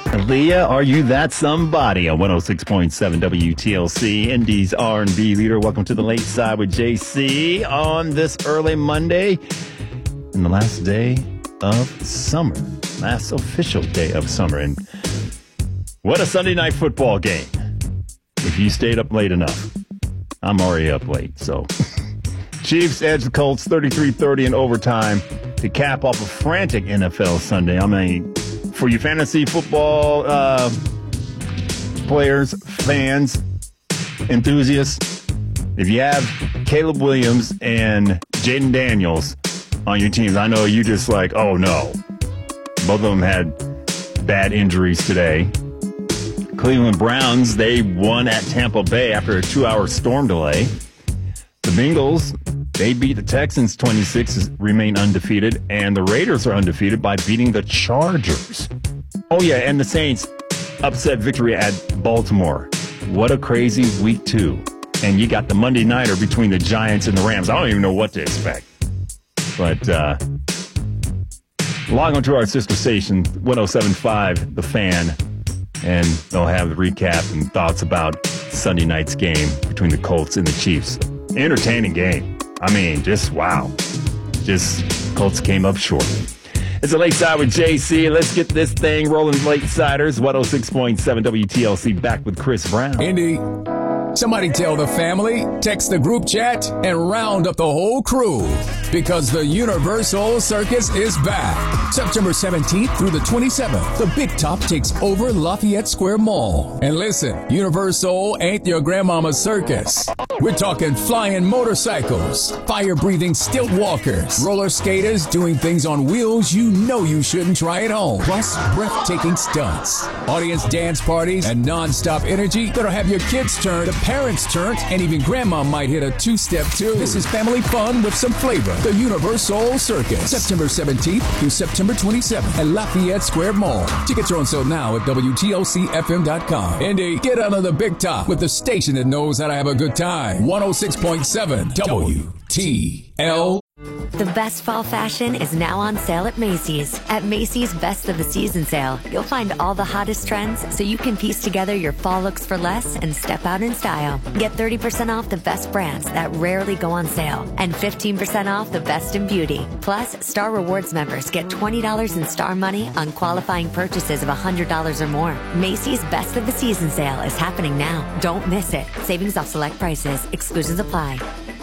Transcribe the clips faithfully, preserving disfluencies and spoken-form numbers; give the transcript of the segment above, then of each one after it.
Leah, are you that somebody? On one oh six point seven W T L C, Indy's R and B leader. Welcome to the Late Side with J C on this early Monday, and the last day of summer, last official day of summer. And what a Sunday night football game. If you stayed up late enough. I'm already up late, so. Chiefs edge the Colts thirty-three thirty in overtime to cap off a frantic N F L Sunday. I mean, for you fantasy football uh, players, fans, enthusiasts, if you have Caleb Williams and Jaden Daniels on your teams, I know you just like, oh no. Both of them had bad injuries today. Cleveland Browns, they won at Tampa Bay after a two-hour storm delay. The Bengals, they beat the Texans twenty-six, remain undefeated, and the Raiders are undefeated by beating the Chargers. Oh, yeah, and the Saints upset victory at Baltimore. What a crazy week two. And you got the Monday nighter between the Giants and the Rams. I don't even know what to expect. But uh, log on to our sister station, one oh seven point five The Fan, and they'll have the recap and thoughts about Sunday night's game between the Colts and the Chiefs. Entertaining game. I mean, just wow. Just Colts came up short. It's a Late Side with J C. Let's get this thing rolling, Late Siders. one oh six point seven W T L C, back with Chris Brown. Indy, somebody tell the family, text the group chat, and round up the whole crew. Because the Universal Circus is back. September seventeenth through the twenty-seventh, the Big Top takes over Lafayette Square Mall. And listen, Universal ain't your grandmama's circus. We're talking flying motorcycles, fire-breathing stilt walkers, roller skaters doing things on wheels you know you shouldn't try at home. Plus, breathtaking stunts, audience dance parties, and non-stop energy that'll have your kids turn, the parents turn, and even grandma might hit a two-step too. This is family fun with some flavor. The Universal Circus, September seventeenth through September twenty-seventh at Lafayette Square Mall. Tickets are on sale now at W T L C F M dot com. Indy, get under the Big Top with the station that knows how to have a good time. one oh six point seven W T L. The best fall fashion is now on sale at Macy's. At Macy's Best of the Season sale, you'll find all the hottest trends so you can piece together your fall looks for less and step out in style. Get thirty percent off the best brands that rarely go on sale and fifteen percent off the best in beauty. Plus, Star Rewards members get twenty dollars in Star Money on qualifying purchases of one hundred dollars or more. Macy's Best of the Season sale is happening now. Don't miss it. Savings off select prices. Exclusions apply.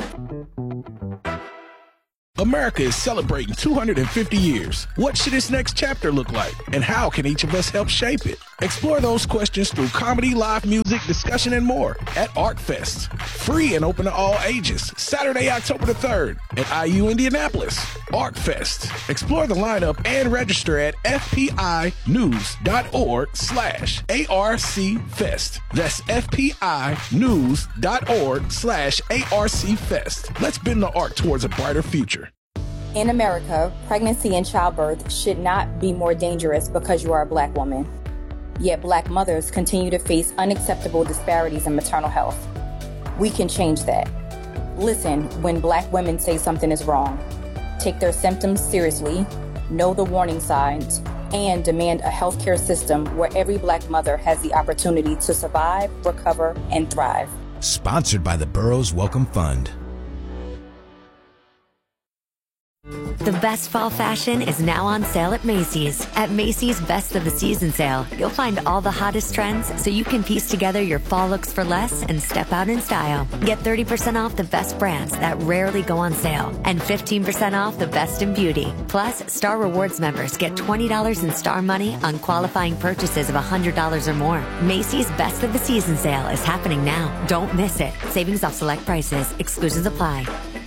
America is celebrating two hundred fifty years. What should its next chapter look like? And how can each of us help shape it? Explore those questions through comedy, live music, discussion, and more at ArtFest. Free and open to all ages. Saturday, October the third at I U Indianapolis. ArtFest. Explore the lineup and register at fpinews.org slash ARCFest. That's fpinews.org slash ARCFest. Let's bend the arc towards a brighter future. In America, pregnancy and childbirth should not be more dangerous because you are a black woman. Yet black mothers continue to face unacceptable disparities in maternal health. We can change that. Listen when black women say something is wrong. Take their symptoms seriously, know the warning signs, and demand a healthcare system where every black mother has the opportunity to survive, recover, and thrive. Sponsored by the Burroughs Welcome Fund. The best fall fashion is now on sale at Macy's. At Macy's Best of the Season sale, you'll find all the hottest trends so you can piece together your fall looks for less and step out in style. Get thirty percent off the best brands that rarely go on sale and fifteen percent off the best in beauty. Plus, Star Rewards members get twenty dollars in Star Money on qualifying purchases of one hundred dollars or more. Macy's Best of the Season sale is happening now. Don't miss it. Savings off select prices. Exclusions apply.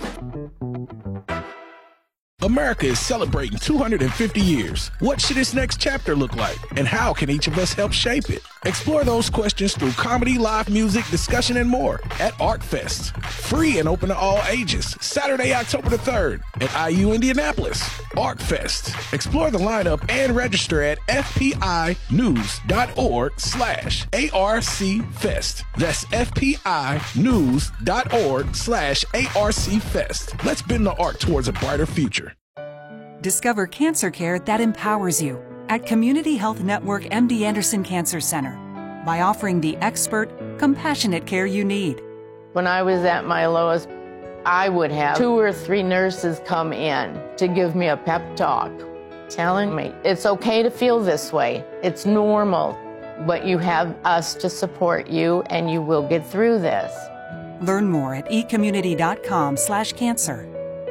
America is celebrating two hundred fifty years. What should its next chapter look like? And how can each of us help shape it? Explore those questions through comedy, live music, discussion, and more at ArtFest. Free and open to all ages. Saturday, October the third at I U Indianapolis. ArtFest. Explore the lineup and register at fpinews.org slash ARCFest. That's fpinews.org slash ARCFest. Let's bend the arc towards a brighter future. Discover cancer care that empowers you. at Community Health Network M D Anderson Cancer Center by offering the expert, compassionate care you need. When I was at my lowest, I would have two or three nurses come in to give me a pep talk, telling me it's okay to feel this way. It's normal, but you have us to support you and you will get through this. Learn more at ecommunity.com slash cancer.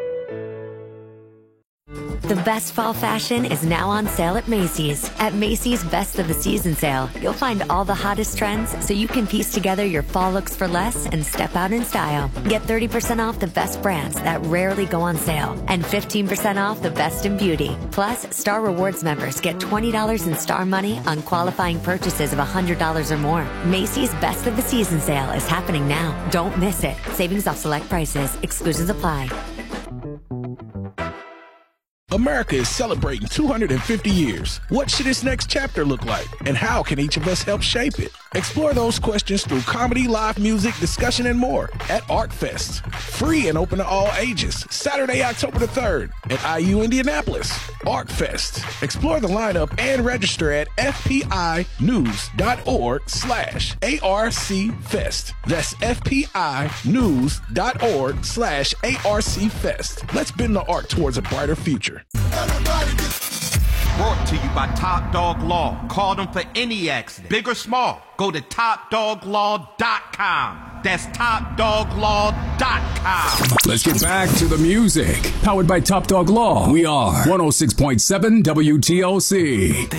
The best fall fashion is now on sale at Macy's. At Macy's Best of the Season sale, you'll find all the hottest trends so you can piece together your fall looks for less and step out in style. Get thirty percent off the best brands that rarely go on sale and fifteen percent off the best in beauty. Plus, Star Rewards members get twenty dollars in Star Money on qualifying purchases of one hundred dollars or more. Macy's Best of the Season sale is happening now. Don't miss it. Savings off select prices. Exclusions apply. America is celebrating two hundred fifty years. What should its next chapter look like? And how can each of us help shape it? Explore those questions through comedy, live music, discussion, and more at ArtFest. Free and open to all ages. Saturday, October the third at I U Indianapolis. ArtFest. Explore the lineup and register at fpinews.org slash ARCFest. That's fpinews.org slash ARCFest. Let's bend the arc towards a brighter future. Brought to you by Top Dog Law. Call them for any accident, big or small. Go to top dog law dot com. That's top dog law dot com. Let's get back to the music. Powered by Top Dog Law. We are one oh six point seven W T L C.